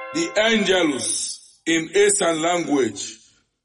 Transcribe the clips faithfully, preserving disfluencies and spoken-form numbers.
The Angelus in Eastern language.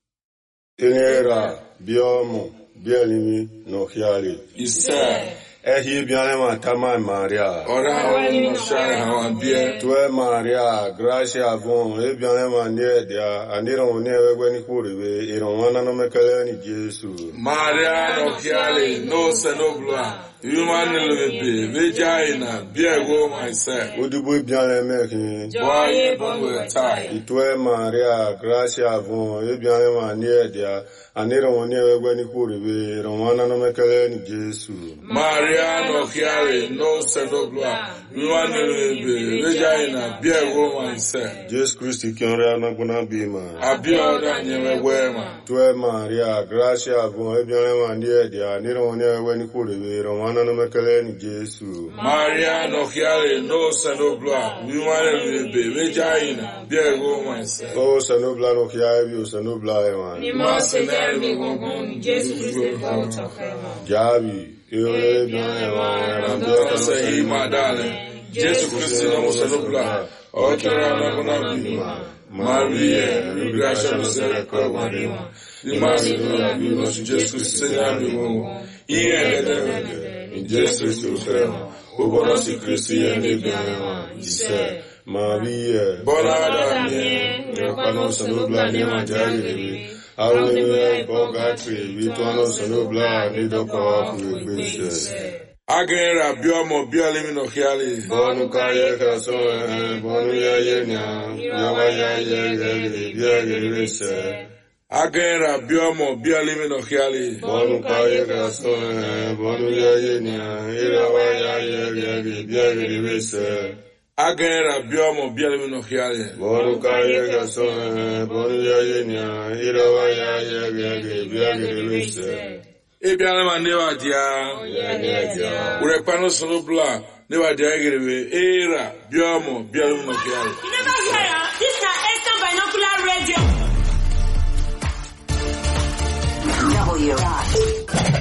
Tenera, biomo, bielimi, no hiali. Isa. Ehi bianema tama Maria. Ora no shai hawan bie. Tue Maria, gracia avon, e bianema niedia, aniro newe ni kuribe, ironwana no mekele ni Jesu. Maria no hiali, no senobla. Human lebe, vagina, biego myself. Udubu bianema ki. Boy, boy, tie. Tue Maria, gracia avon, e bianema niedia, aniro newe ni kuribe, ironwana no mekele ni Jesu. Maria no hiari, no sedobla. Human lebe, vagina, biego myself. Jesus Christ, kiora na kuna bima. Abioda nyewe wema. Tue Maria, gracia avon, e bianema niedia, aniro newe ni kuribe, ironwana no mekele ni Jesu. Maria no hiari, no senobla. Human lebe, vagina, biego myself. Oh, sanobla no kiabi, sanobla ewan. Ni mose dermi gongon, Jesu Christ ko chokema. Jabi, ewe bien ewan, ramdo Say, my darling, Jesus Christ, no senobla. Okera na kuna bima. Maria, gracia no se recordarima. Ni mase no bima, Jesus Christ, na bima. Iye de in Jesus Christ, o bonosi Christ, iye de bima. Ise. Maria, Bonada mie, repano sanobla ni manjari. Hallelujah, bogatri, vituano sanobla, ni doko kuibise. Agera biomo biolimi no hiali. Bonu kaye kaso, bonu ya yenya, yawa ya ye, ya ye, Agera biomo biolimi no hiali. Bonu kaye kaso, bonu ya yenya, yawa ya ye, ya ye, Agera biomo biolimi no hiali. Bonu kaye kaso, bonu ya yenya, yawa ya ye, ya ye, Ebiana manewa dia. Urepano sonobla. Newa dia gerebe. Era biomo biolimi no hiali.